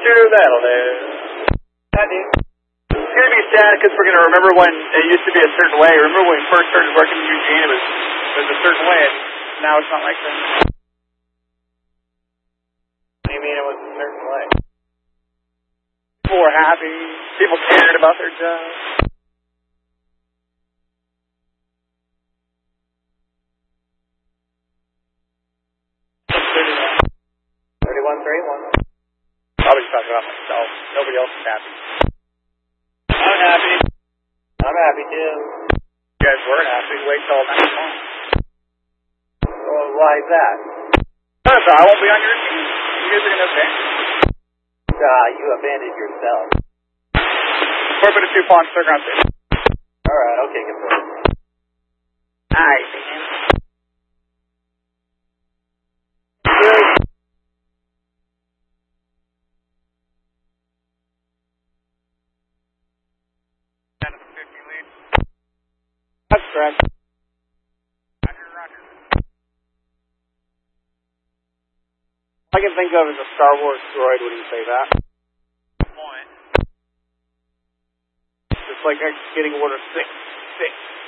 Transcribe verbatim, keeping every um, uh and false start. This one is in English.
do, that'll do. That do. It's going to be sad because we're going to remember when it used to be a certain way. Remember when we first started working in Eugene, it was, it was a certain way, and now it's not like that. What do you mean it was a certain way? People were happy. People cared about their jobs. thirty-one thirty-one. I was talking about myself. Nobody else is happy. I'm happy. I'm happy too. You guys weren't happy. Wait till next month. Well, why is that? Because I won't be on your team. You guys are going to abandon me. Ah, you abandoned yourself. Four minutes two pawns, third ground six. Alright, okay, confirm. Alright, man. Good. That's correct. Roger, roger. All I can think of is a Star Wars droid when you say that. Good point. It's like executing order six, six.